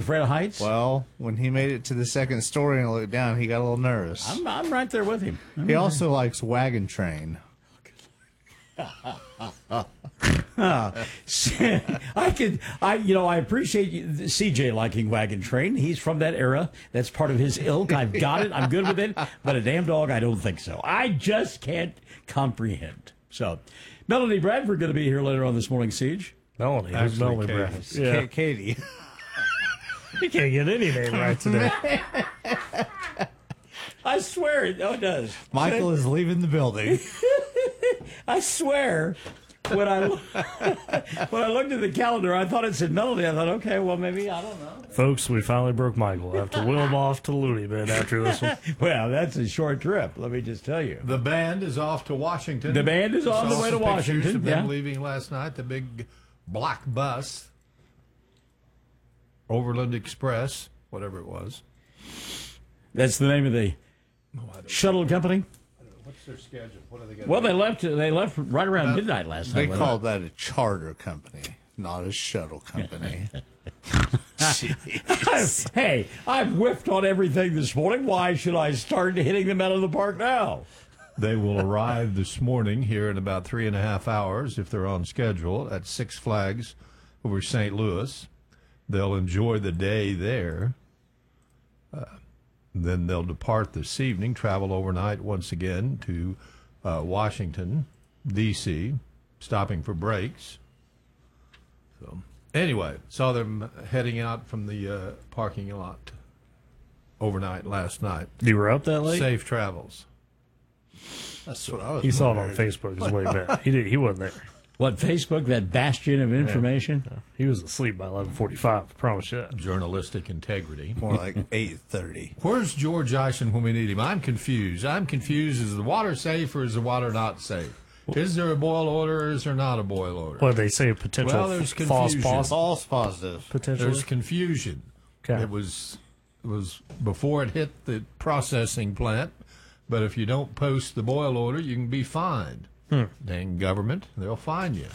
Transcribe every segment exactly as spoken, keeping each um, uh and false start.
afraid of heights? Well, when he made it to the second story and looked down, he got a little nervous. I'm, I'm right there with him. I'm he right. also likes Wagon Train. uh, I could, I you know, I appreciate you, C J liking Wagon Train. He's from that era. That's part of his ilk. I've got it. I'm good with it. But a damn dog, I don't think so. I just can't comprehend. So, Melanie Bradford going to be here later on this morning, Siege. Melanie, who's Melanie Bradford? Yeah. Katie. You can't get any name right today. I swear it. Oh, it does. Michael is leaving the building. I swear, when I when I looked at the calendar, I thought it said Melody. I thought, okay, well, maybe, I don't know. Folks, we finally broke Michael. I have to wheel him off to the loony bin after this one. Well, that's a short trip, let me just tell you. The band is off to Washington. The band is on the Saw way to some pictures Washington. of them Yeah. leaving last night, the big black bus, Overland Express, whatever it was. That's the name of the shuttle company? What's their schedule? What are they going Well, they left They left right around midnight last They night. called that a charter company, not a shuttle company. Hey, I've whiffed on everything this morning. Why should I start hitting them out of the park now? They will arrive this morning here in about three and a half hours, if they're on schedule, at Six Flags over Saint Louis. They'll enjoy the day there. Uh, then they'll depart this evening, travel overnight once again to uh, Washington, D C, stopping for breaks. So, anyway, saw them heading out from the uh, parking lot overnight last night. You were up that late? Safe travels. That's what I was He saw it on wondering. Facebook his way back. He did. He wasn't there. What, Facebook, that bastion of information? Yeah. He was asleep by eleven forty-five. I promise you that. Journalistic integrity. More like eight thirty. Where's George Ison when we need him? I'm confused. I'm confused. Is the water safe or is the water not safe? Is there a boil order or is there not a boil order? What they say, potential Well, there's false confusion. positive. False positive. Potentially. There's confusion. Okay. It was it was before it hit the processing plant, but if you don't post the boil order, you can be fined. Hmm. Dang government, they'll fine you.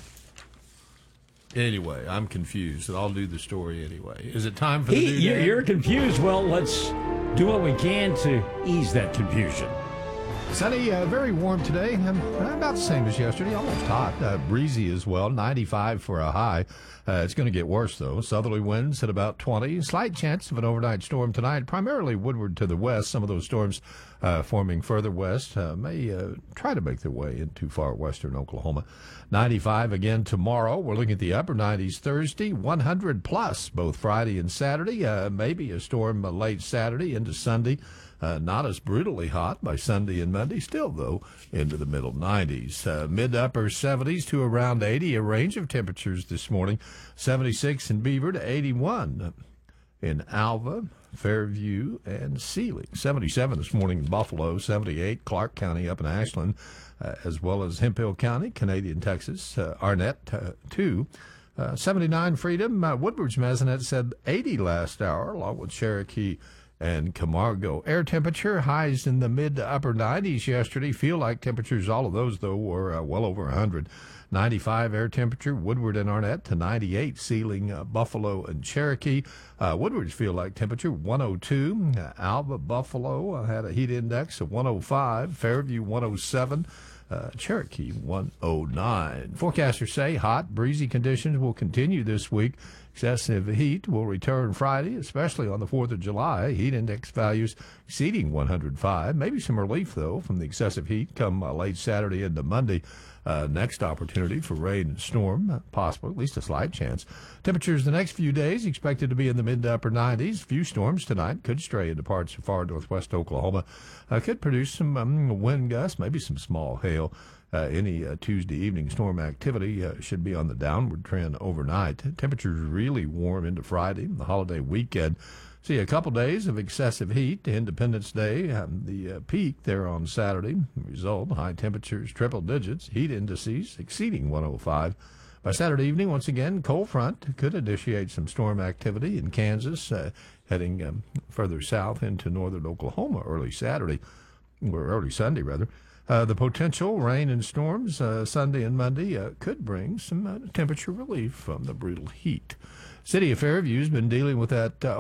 Anyway, I'm confused. I'll do the story anyway. Is it time for the He, new you're, day? you're confused. Well, let's do what we can to ease that confusion. Sunny, uh, very warm today. Um, about the same as yesterday, almost hot. Uh, breezy as well, ninety-five for a high. Uh, it's going to get worse, though. Southerly winds at about twenty. Slight chance of an overnight storm tonight, primarily woodward to the west. Some of those storms uh, forming further west uh, may uh, try to make their way into far western Oklahoma. ninety-five again tomorrow. We're looking at the upper nineties Thursday, one hundred plus both Friday and Saturday. Uh, maybe a storm uh, late Saturday into Sunday. Uh, not as brutally hot by Sunday and Monday, still, though, into the middle nineties. Uh, mid to upper seventies to around eighty, a range of temperatures this morning. seventy-six in Beaver to eighty-one in Alva, Fairview, and Sealing. seventy-seven this morning in Buffalo, seventy-eight Clark County up in Ashland, uh, as well as Hemphill County, Canadian Texas, uh, Arnett, uh, too. Uh, seventy-nine Freedom. Uh, Woodward's Mazinet said eighty last hour, along with Cherokee and Camargo. Air temperature highs in the mid to upper nineties yesterday. Feel like temperatures, all of those, though, were uh, well over one hundred. ninety-five air temperature, Woodward and Arnett to ninety-eight, Sealing, uh, Buffalo, and Cherokee. Uh, Woodward's feel like temperature, one oh two. Uh, Alva, Buffalo uh, had a heat index of one oh five. Fairview, one oh seven. Uh, Cherokee, one oh nine. Forecasters say hot, breezy conditions will continue this week. Excessive heat will return Friday, especially on the fourth of July. Heat index values exceeding one hundred five. Maybe some relief, though, from the excessive heat come uh, late Saturday into Monday. Uh, next opportunity for rain and storm, uh, possible, at least a slight chance. Temperatures the next few days expected to be in the mid to upper nineties. Few storms tonight could stray into parts of far northwest Oklahoma. Uh, could produce some um, wind gusts, maybe some small hail. Uh, any uh, Tuesday evening storm activity uh, should be on the downward trend overnight. Temperatures really warm into Friday, the holiday weekend. See a couple days of excessive heat. Independence Day, um, the uh, peak there on Saturday. Result, high temperatures, triple digits, heat indices exceeding one oh five. By Saturday evening, once again, cold front could initiate some storm activity in Kansas, uh, heading um, further south into northern Oklahoma early Saturday, or early Sunday, rather. Uh, the potential rain and storms uh, Sunday and Monday uh, could bring some uh, temperature relief from the brutal heat. City of Fairview's been dealing with that uh,